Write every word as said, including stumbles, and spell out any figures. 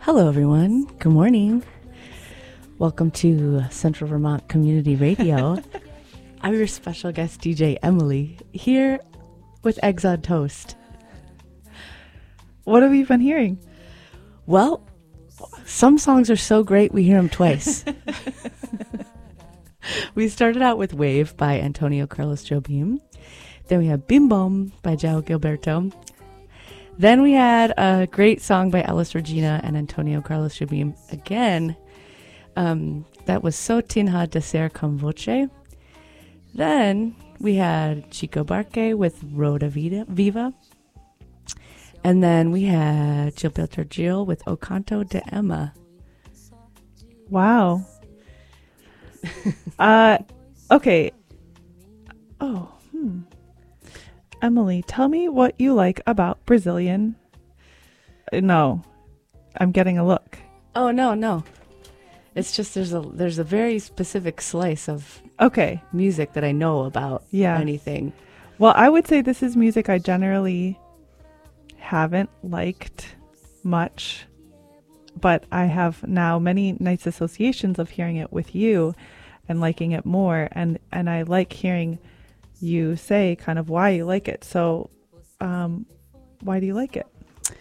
Hello, everyone. Good morning. Welcome to Central Vermont Community Radio. I'm your special guest D J, Emily, here with Eggs on Toast. What have you been hearing? Well, some songs are so great we hear them twice. We started out with Wave by Antonio Carlos Jobim. Then we had Bim Bom by João Gilberto. Then we had a great song by Elis Regina and Antonio Carlos Jobim again. Um, that was So Tinha de Ser Com Voce. Then we had Chico Barque with Roda Vida, Viva. And then we had Gilberto Gil with O Canto de Emma. Wow. uh, okay. Oh, hmm. Emily, tell me what you like about Brazilian. Uh, No, I'm getting a look. Oh, no, no. It's just there's a there's a very specific slice of Okay. music that I know about Yeah. anything. Well, I would say this is music I generally haven't liked much, but I have now many nice associations of hearing it with you and liking it more. And, and I like hearing you say kind of why you like it. So, um, why do you like it?